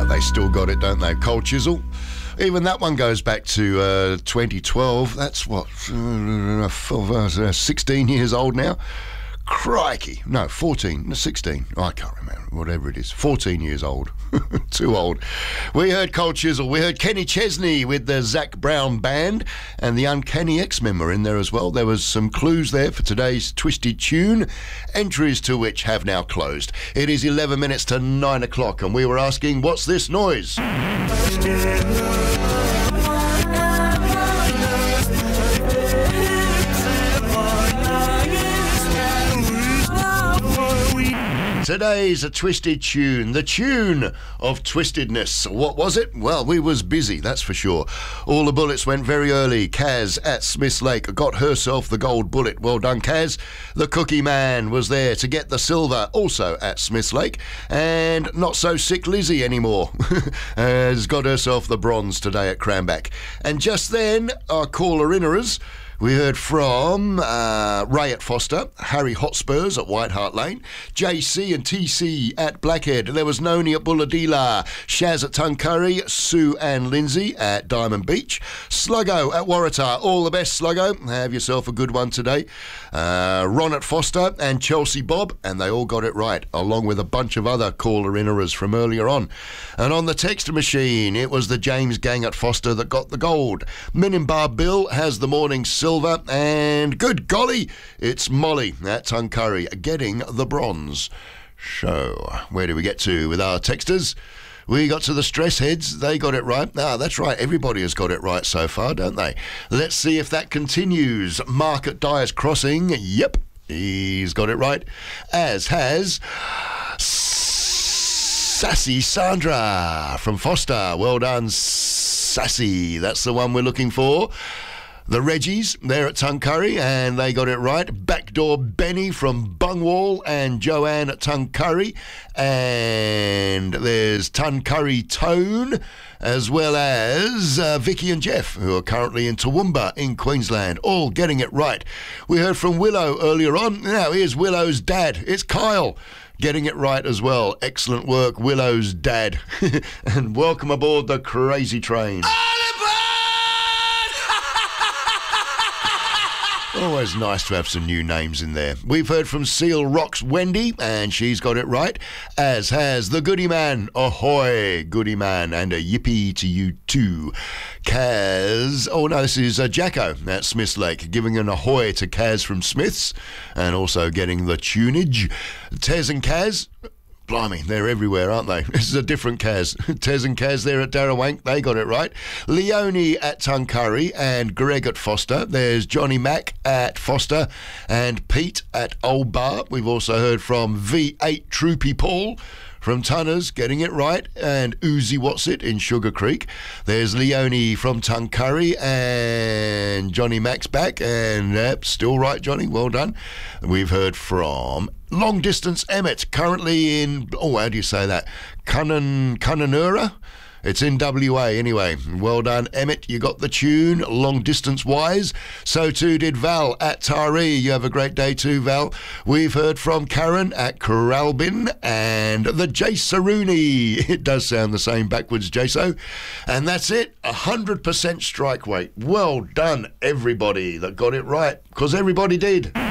They still got it, don't they? Cold Chisel. Even that one goes back to 2012. That's what, 16 years old now. Crikey. No, 14, 16. I can't remember. Whatever it is. 14 years old. Too old. We heard Cold Chisel. We heard Kenny Chesney with the Zac Brown Band and the Uncanny X-Men were in there as well. There was some clues there for today's Twisted Tune, entries to which have now closed. It is 11 minutes to 9 o'clock and we were asking, what's this noise? Today's a Twisted Tune, the tune of twistedness. What was it? Well, we was busy, that's for sure. All the bullets went very early. Kaz at Smiths Lake got herself the gold bullet. Well done, Kaz. The Cookie Man was there to get the silver, also at Smiths Lake. And not so sick Lizzie anymore has got herself the bronze today at Cranback. And just then, our caller-inners, we heard from Ray at Foster, Harry Hotspurs at White Hart Lane, JC and TC at Blackhead. There was Noni at Bulladila, Shaz at Tuncurry, Sue and Lindsay at Diamond Beach, Sluggo at Waratah. All the best, Sluggo. Have yourself a good one today. Ron at Foster and Chelsea Bob, and they all got it right, along with a bunch of other caller-inners from earlier on. And on the text machine, it was the James gang at Foster that got the gold. Minimbar Bill has the morning silver, and good golly, it's Molly at Tuncurry getting the bronze. So, where do we get to with our texters? We got to the stress heads. They got it right. That's right. Everybody has got it right so far, don't they? Let's see if that continues. Mark at Dyer's Crossing. Yep, he's got it right. As has Sassy Sandra from Foster. Well done, Sassy. That's the one we're looking for. The Reggies, they're at Tuncurry, and they got it right. Backdoor Benny from Bungwall and Joanne at Tuncurry. And there's Tuncurry Tone, as well as Vicky and Jeff, who are currently in Toowoomba in Queensland, all getting it right. We heard from Willow earlier on. Now here's Willow's dad. It's Kyle. Getting it right as well. Excellent work, Willow's dad. And welcome aboard the Crazy Train. Always nice to have some new names in there. We've heard from Seal Rock's Wendy, and she's got it right, as has the Goody Man. Ahoy, Goody Man, and a yippee to you too. Kaz, oh no, this is Jacko at Smiths Lake, giving an ahoy to Kaz from Smiths, and also getting the tunage. Tez and Kaz, blimey, they're everywhere, aren't they? This is a different Kaz. Tez and Kaz there at Darrawank, they got it right. Leonie at Tuncurry and Greg at Foster. There's Johnny Mack at Foster and Pete at Old Bar. We've also heard from V8 Troopy Paul from Tunners, getting it right, and Uzi Whatsit in Sugar Creek. There's Leonie from Tuncurry and Johnny Mack's back, and still right, Johnny, well done. We've heard from Long Distance Emmett, currently in, how do you say that? Cunnanerra? It's in WA anyway. Well done, Emmett. You got the tune, long distance wise. So too did Val at Taree. You have a great day too, Val. We've heard from Karen at Corralbin and the Jace Rooney. It does sound the same backwards, Jaso. And that's it. 100% strike rate. Well done, everybody that got it right, because everybody did.